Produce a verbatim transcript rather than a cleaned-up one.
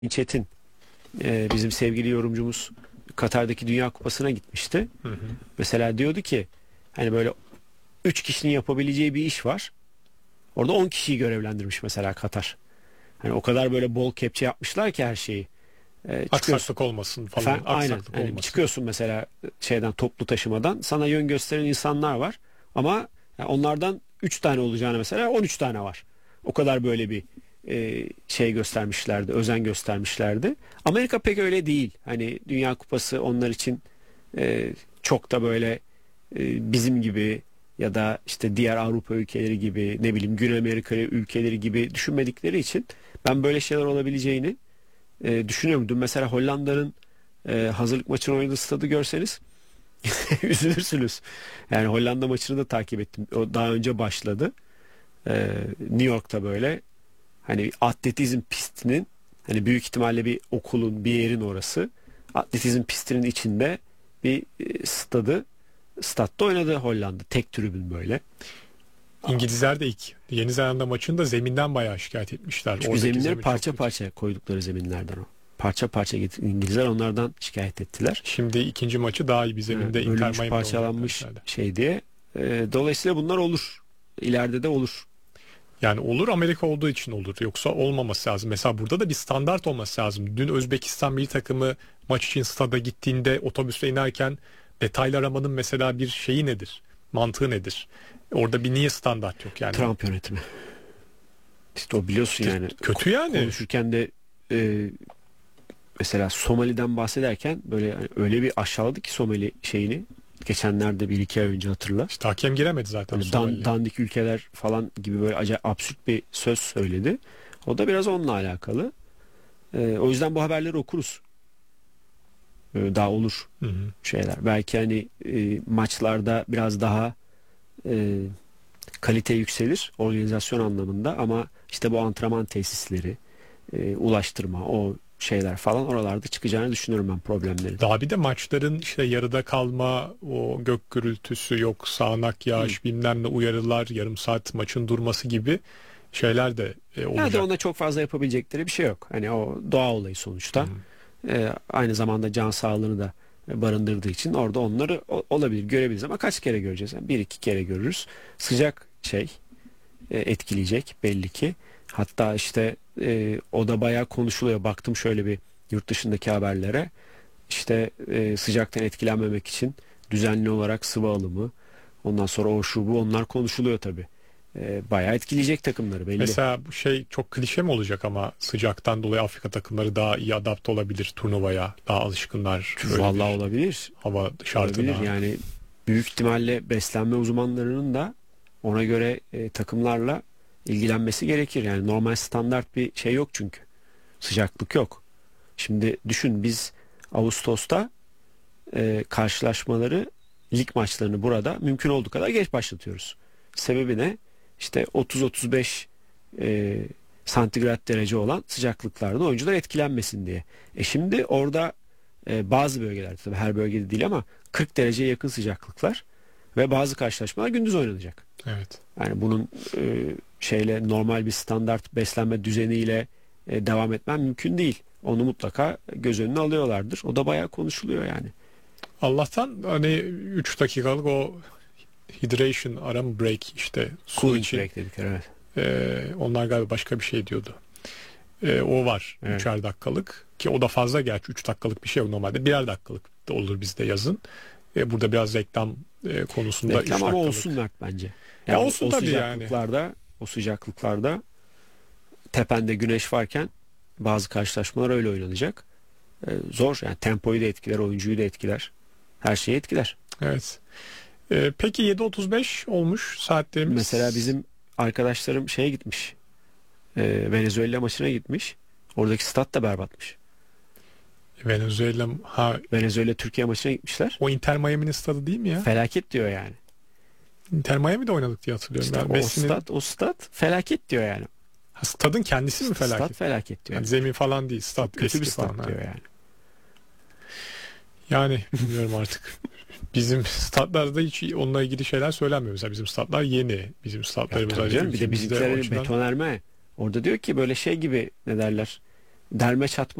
Çetin, e, bizim sevgili yorumcumuz Katar'daki Dünya Kupası'na gitmişti. Hı hı. Mesela diyordu ki hani böyle üç kişinin yapabileceği bir iş var. Orada on kişiyi görevlendirmiş mesela Katar. Hani o kadar böyle bol kepçe yapmışlar ki her şeyi. E, çıkıyorsun. Aksaklık olmasın falan. Efendim, aynen. Aksaklık Yani olmasın. çıkıyorsun mesela şeyden, toplu taşımadan, sana yön gösteren insanlar var. Ama yani onlardan üç tane olacağını mesela on üç tane var. O kadar böyle bir e, şey göstermişlerdi, özen göstermişlerdi. Amerika pek öyle değil. Hani Dünya Kupası onlar için e, çok da böyle e, bizim gibi ya da işte diğer Avrupa ülkeleri gibi, ne bileyim Güney Amerika ülkeleri gibi düşünmedikleri için ben böyle şeyler olabileceğini e, düşünüyorum. Dün mesela Hollanda'nın e, hazırlık maçını oynadığı stadı görseniz üzülürsünüz. Yani Hollanda maçını da takip ettim. O daha önce başladı. E, New York'ta böyle hani atletizm pistinin, hani büyük ihtimalle bir okulun, bir yerin orası. Atletizm pistinin içinde bir e, stadı statta oynadı Hollanda. Tek tribün böyle. İngilizler de ilk Yeni Zelanda maçında zeminden bayağı şikayet etmişler. Çünkü Oradaki zeminleri zemin parça çok kötü. parça koydukları zeminlerden o. Parça parça getir- İngilizler onlardan şikayet ettiler. Şimdi ikinci maçı daha iyi bir zeminde Evet, Inter bölünmüş, Miami'de parçalanmış olacak. şey diye. E, dolayısıyla bunlar olur. İleride de olur. Yani olur, Amerika olduğu için olur. Yoksa olmaması lazım. Mesela burada da bir standart olması lazım. Dün Özbekistan milli takımı maç için stada gittiğinde otobüste inerken detaylı aramanın mesela bir şeyi nedir? Mantığı nedir? Orada bir niye standart yok yani? Trump yönetimi. İşte o biliyorsun İşte yani. kötü yani. Konuşurken de e, mesela Somali'den bahsederken böyle hani öyle bir aşağıladı ki Somali şeyini. Geçenlerde bir iki ay önce hatırla. İşte hakem giremedi zaten Böyle dan, Somali'ye. dandik ülkeler falan gibi böyle acayip absürt bir söz söyledi. O da biraz onunla alakalı. E, o yüzden bu haberleri okuruz. E, daha olur Hı hı. şeyler. Belki hani e, maçlarda biraz daha e, kalite yükselir organizasyon anlamında, ama işte bu antrenman tesisleri, e, ulaştırma, o şeyler falan, oralarda çıkacağını düşünüyorum ben problemlerin. Daha bir de maçların işte yarıda kalma, o gök gürültüsü, yok sağanak yağış, Hı. bilmem ne uyarılar, yarım saat maçın durması gibi şeyler de e, Ya da olacak. onda çok fazla yapabilecekleri bir şey yok. Hani o doğa olayı Hı sonuçta. hı. E, aynı zamanda can sağlığını da barındırdığı için orada onları o- olabilir, görebiliriz, ama kaç kere göreceğiz? Yani bir iki kere görürüz. Sıcak şey e, etkileyecek belli ki. Hatta işte e, o da bayağı konuşuluyor. Baktım şöyle bir yurt dışındaki haberlere. İşte e, sıcaktan etkilenmemek için düzenli olarak sıvı alımı, ondan sonra o şu bu, onlar konuşuluyor tabii. E, bayağı etkileyecek takımları belli. Mesela bu şey çok klişe mi olacak ama sıcaktan dolayı Afrika takımları daha iyi adapte olabilir turnuvaya. Daha alışkınlar böyle Vallahi bir olabilir. hava Olabilir. şartına. Yani büyük ihtimalle beslenme uzmanlarının da ona göre e, takımlarla ilgilenmesi gerekir. Yani normal standart bir şey yok çünkü. Sıcaklık yok. Şimdi düşün, biz Ağustos'ta e, karşılaşmaları, lig maçlarını burada mümkün olduğu kadar geç başlatıyoruz. Sebebi ne? İşte otuz otuz beş e, santigrat derece olan sıcaklıklarda oyuncular etkilenmesin diye. E şimdi orada e, bazı bölgelerde, tabii her bölgede değil ama kırk dereceye yakın sıcaklıklar ve bazı karşılaşmalar gündüz oynanacak. Evet. Yani bunun e, şeyle, normal bir standart beslenme düzeniyle e, devam etmen mümkün değil. Onu mutlaka göz önüne alıyorlardır. O da bayağı konuşuluyor yani. Allah'tan hani üç dakikalık o hydration ara mı, break işte su Cooling için, break dedik, evet. e, onlar galiba başka bir şey diyordu. E, o var. Evet. Üçer dakikalık ki o da fazla, gerçi üç dakikalık bir şey yok normalde. Birer dakikalık da olur bizde yazın. E, burada biraz reklam e, konusunda üç Reklam ama dakikalık. olsun Mert bence. Ya Yani olsun o tabii yani. sıcaklıklarda, o sıcaklıklarda tepende güneş varken bazı karşılaşmalar öyle oynanacak. Ee, zor yani, tempoyu da etkiler, oyuncuyu da etkiler. Her şeyi etkiler. Evet. E, peki yedi otuz beş olmuş saatlerimiz. Mesela bizim arkadaşlarım şeye gitmiş. E, Venezuela maçına gitmiş. Oradaki stat da berbatmış. Venezuela, ha, Venezuela Türkiye maçına gitmişler. o Inter Miami'nin stadı değil mi ya? Felaket diyor yani. Inter Miami'de oynadık diye hatırlıyorum. İşte Yani o Messi'nin stat, o stat felaket diyor yani. ha, stadın kendisi mi felaket? Stat felaket diyor. Yani Yani. zemin falan değil, stat Çok kötü eski bir stat falan. diyor Ha. yani. Yani bilmiyorum artık. Bizim statlarda hiç onunla ilgili şeyler söylenmiyor. Mesela bizim statlar yeni. Bizim Ya statlarımız tabii hani canım, bir de ülkemizde o bizimkilerin açıdan betonarme. Orada diyor ki böyle şey gibi, ne derler? derme çatma